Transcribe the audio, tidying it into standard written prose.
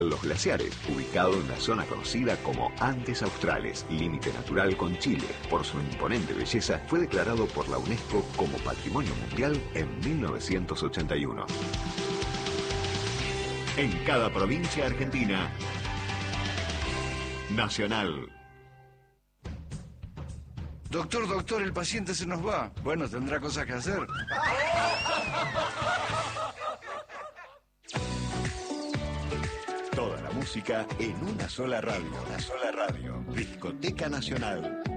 Los glaciares, ubicado en la zona conocida como Andes Australes, límite natural con Chile. Por su imponente belleza, fue declarado por la UNESCO como Patrimonio Mundial en 1981. En cada provincia argentina, Nacional. Doctor, el paciente se nos va. Bueno, tendrá cosas que hacer. Toda la música en una sola radio. Discoteca Nacional.